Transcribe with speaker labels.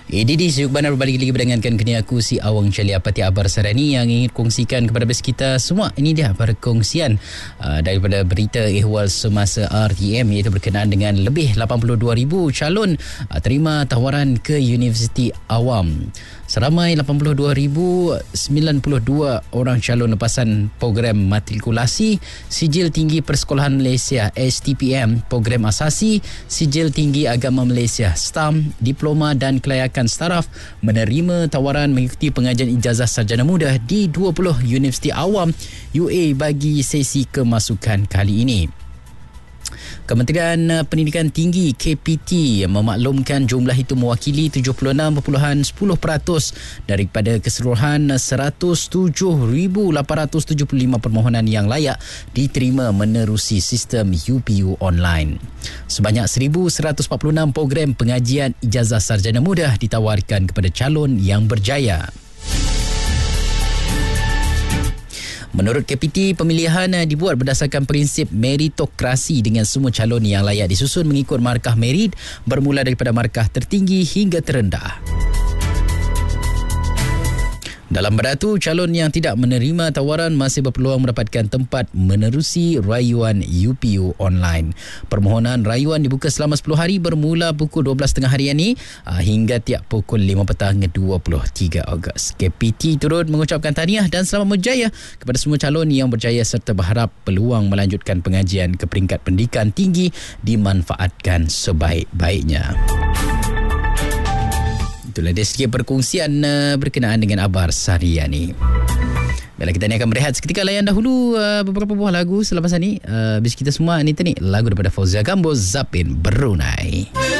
Speaker 1: Ini Syuk Bandar berbalik lagi berdengankan kini aku si Awang Cali Apati Abar Sarani yang ingin kongsikan kepada kita semua. Ini dia perkongsian daripada berita ehwal semasa RTM, iaitu berkenaan dengan lebih 82,000 calon terima tawaran ke Universiti Awam. Seramai 82,092 orang calon lepasan program matrikulasi, Sijil Tinggi Persekolahan Malaysia STPM, program asasi, Sijil Tinggi Agama Malaysia STAM, diploma dan kelayakan staraf menerima tawaran mengikuti pengajian ijazah sarjana muda di 20 Universiti Awam UA bagi sesi kemasukan kali ini. Kementerian Pendidikan Tinggi KPT memaklumkan jumlah itu mewakili 76.10% daripada keseluruhan 107,875 permohonan yang layak diterima menerusi sistem UPU online. Sebanyak 1,146 program pengajian ijazah sarjana muda ditawarkan kepada calon yang berjaya. Menurut KPT, pemilihan dibuat berdasarkan prinsip meritokrasi dengan semua calon yang layak disusun mengikut markah merit bermula daripada markah tertinggi hingga terendah. Dalam berdatu, calon yang tidak menerima tawaran masih berpeluang mendapatkan tempat menerusi rayuan UPU online. Permohonan rayuan dibuka selama 10 hari bermula pukul 12.30 hari ini hingga tiap pukul 5 petang 23 Ogos. KPT turut mengucapkan tahniah dan selamat berjaya kepada semua calon yang berjaya serta berharap peluang melanjutkan pengajian ke peringkat pendidikan tinggi dimanfaatkan sebaik-baiknya. Itulah dia sedikit perkongsian berkenaan dengan Abar Sariani. Baiklah, kita ni akan berehat seketika, layan dahulu beberapa buah lagu selepas ini. Bis kita semua ni lagu daripada Fauzia Gambo, Zapin Brunei.